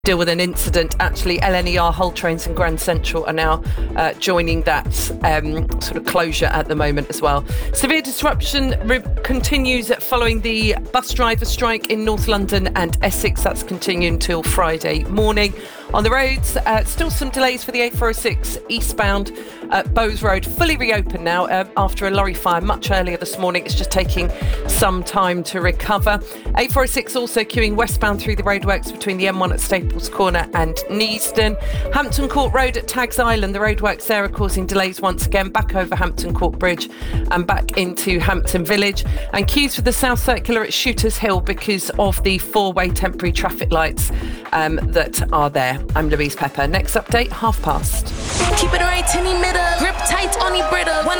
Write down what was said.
deal with an incident. Actually, LNER, Hull Trains and Grand Central are now joining that sort of closure at the moment as well. Severe disruption continues following the bus driver strike in North London and Essex. That's continuing until Friday morning. On the roads, still some delays for the A406 eastbound Bowes Road, fully reopened now after a lorry fire much earlier this morning. It's just taking some time to recover. A406 also queuing westbound through the roadworks between the M1 at Staples Corner and Neasden. Hampton Court Road at Tags Island, the roadworks there are causing delays once again, back over Hampton Court Bridge and back into Hampton Village. And queues for the South Circular at Shooters Hill because of the four-way temporary traffic lights that are there. I'm Louise Pepper. Next update, past. Keep it right in the middle, grip tight on the brittle. When